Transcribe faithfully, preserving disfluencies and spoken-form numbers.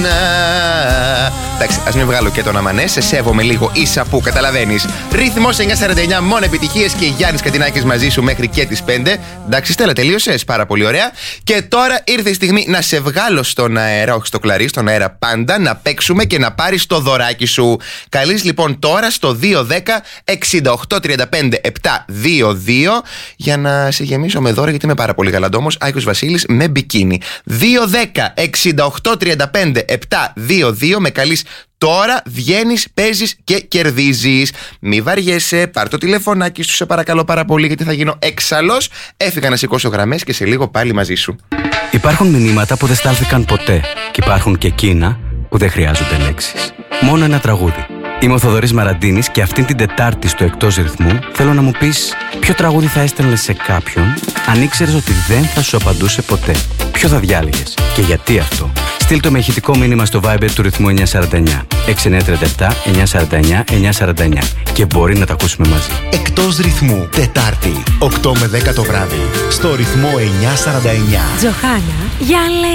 Εντάξει, ας μην βγάλω και τον αμανέ. Σε σέβομαι λίγο ίσα που καταλαβαίνεις. Ρυθμός εννιά σαράντα εννιά, μόνο επιτυχίες και Γιάννης Κατινάκης μαζί σου μέχρι και τις πέντε. Εντάξει, Στέλλα, τελείωσες. Πάρα πολύ ωραία. Και τώρα ήρθε η στιγμή να σε βγάλω στον αέρα, όχι στο κλαρί, στον αέρα πάντα, να παίξουμε και να πάρεις το δωράκι σου. Καλείς λοιπόν τώρα στο δύο δέκα εξήντα οκτώ τριάντα πέντε επτακόσια είκοσι για να σε γεμίσω με δώρα, γιατί είμαι πάρα πολύ γαλαντόμος. Άκης Βασίλης με μπικίνι. δύο δέκα εξήντα οκτώ τριάντα πέντε επτακόσια είκοσι, με καλείς τώρα, βγαίνεις, παίζεις και κερδίζεις. Μη βαριέσαι, πάρ' το τηλεφωνάκι σου, σε παρακαλώ πάρα πολύ, γιατί θα γίνω έξαλλος. Έφυγα να σηκώσω γραμμές και σε λίγο πάλι μαζί σου. Υπάρχουν μηνύματα που δεν στάλθηκαν ποτέ και υπάρχουν και εκείνα που δεν χρειάζονται λέξεις. Μόνο ένα τραγούδι. Είμαι ο Θοδωρής Μαραντίνης και αυτήν την Τετάρτη στο Εκτός Ρυθμού θέλω να μου πεις ποιο τραγούδι θα έστελνες σε κάποιον αν ήξερες ότι δεν θα σου απαντούσε ποτέ. Ποιο θα διάλεγες και γιατί αυτό? Στείλ το με ηχητικό μήνυμα στο Viber του ρυθμού εννιά σαράντα εννιά έξι εννιά τριάντα επτά εννιά σαράντα εννιά εννιά σαράντα εννιά και μπορεί να τα ακούσουμε μαζί. Εκτός Ρυθμού, Τετάρτη, οκτώ με δέκα το βράδυ, στο ρυθμό εννιά σαράντα εννιά. Τζοχάνα, για